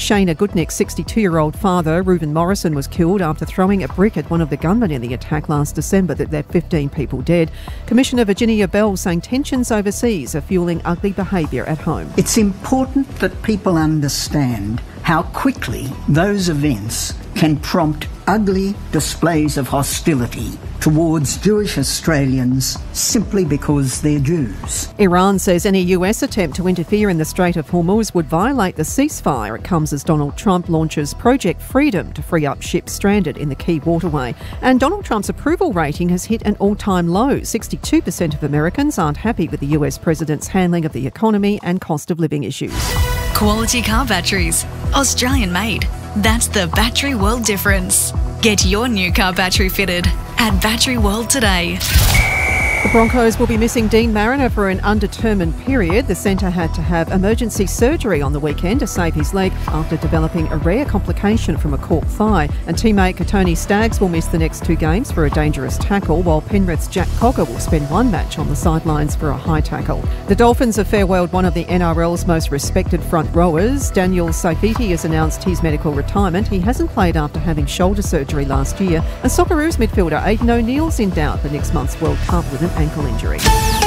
Shayna Goodnick's 62-year-old father, Reuben Morrison, was killed after throwing a brick at one of the gunmen in the attack last December that left 15 people dead. Commissioner Virginia Bell saying tensions overseas are fueling ugly behaviour at home. It's important that people understand how quickly those events can prompt ugly displays of hostility towards Jewish Australians simply because they're Jews. Iran says any US attempt to interfere in the Strait of Hormuz would violate the ceasefire. It comes as Donald Trump launches Project Freedom to free up ships stranded in the key waterway. And Donald Trump's approval rating has hit an all-time low. 62% of Americans aren't happy with the US president's handling of the economy and cost of living issues. Quality car batteries, Australian made. That's the Battery World difference. Get your new car battery fitted at Battery World today. The Broncos will be missing Dean Mariner for an undetermined period. The centre had to have emergency surgery on the weekend to save his leg after developing a rare complication from a cork thigh. And teammate Katoni Staggs will miss the next 2 games for a dangerous tackle, while Penrith's Jack Cogger will spend 1 match on the sidelines for a high tackle. The Dolphins have farewelled one of the NRL's most respected front rowers. Daniel Saifiti has announced his medical retirement. He hasn't played after having shoulder surgery last year. And Socceroos midfielder Aidan O'Neill's in doubt for next month's World Cup with an ankle injury.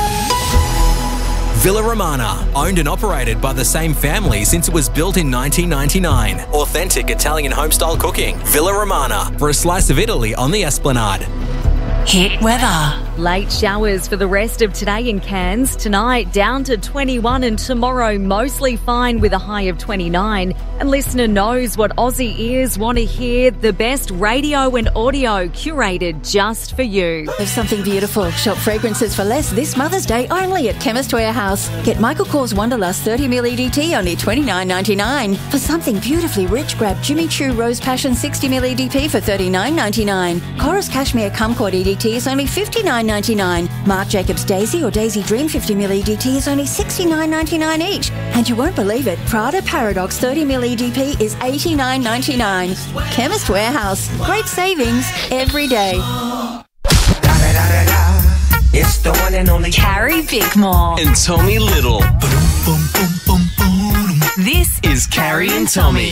Villa Romana, owned and operated by the same family since it was built in 1999. Authentic Italian home-style cooking. Villa Romana, for a slice of Italy on the Esplanade. Hit weather. Late showers for the rest of today in Cairns. Tonight down to 21 and tomorrow mostly fine with a high of 29. And listener knows what Aussie ears want to hear. The best radio and audio curated just for you. There's something beautiful. Shop fragrances for less this Mother's Day only at Chemist Warehouse. Get Michael Kors Wanderlust 30ml EDT only $29.99. For something beautifully rich, grab Jimmy Choo Rose Passion 60ml EDP for $39.99. Chorus Cashmere Kumquat EDT is only $59.99. Marc Jacobs Daisy or Daisy Dream 50ml EDT is only $69.99 each. And you won't believe it, Prada Paradox 30ml EDP is $89.99. Chemist Warehouse. Great savings every day. It's the one and only Carrie Bickmore And Tommy Little. This is Carrie and Tommy.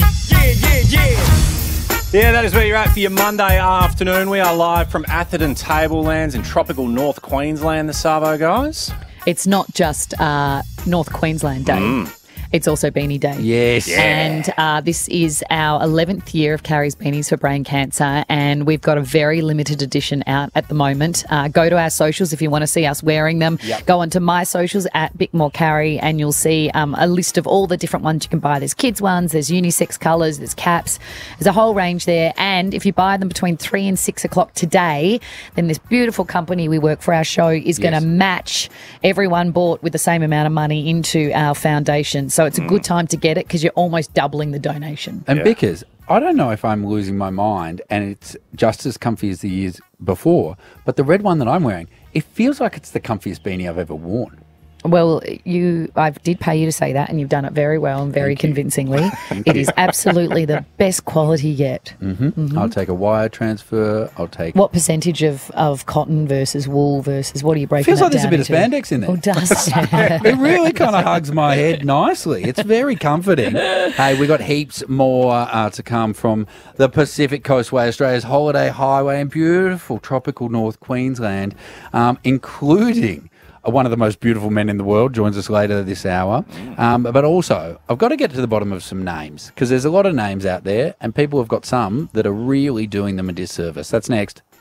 Yeah, that is where you're at for your Monday afternoon. We are live from Atherton Tablelands in tropical North Queensland, the Savo guys. It's not just North Queensland Day. It's also Beanie Day. Yes. And this is our 11th year of Carrie's Beanies for Brain Cancer, and we've got a very limited edition out at the moment. Go to our socials if you want to see us wearing them. Yep. Go onto my socials at Bickmore Carrie, and you'll see a list of all the different ones you can buy. There's kids ones, there's unisex colours, there's caps. There's a whole range there. And if you buy them between 3 and 6 o'clock today, then this beautiful company we work for our show is going to match everyone bought with the same amount of money into our foundation. So it's a good time to get it because you're almost doubling the donation. And Bickers, I don't know if I'm losing my mind and it's just as comfy as the years before, but the red one that I'm wearing, it feels like it's the comfiest beanie I've ever worn. Well, I did pay you to say that, and you've done it very well and very convincingly. It is absolutely the best quality yet. I'll take a wire transfer. I'll take... What percentage of cotton versus wool versus what are you breaking Feels like that there's a bit down of spandex in there. Oh, does. It really kind of hugs my head nicely. It's very comforting. Hey, we got heaps more to come from the Pacific Coastway, Australia's holiday highway in beautiful tropical North Queensland, including... one of the most beautiful men in the world joins us later this hour. But also, I've got to get to the bottom of some names because there's a lot of names out there and people have got some that are really doing them a disservice. That's next.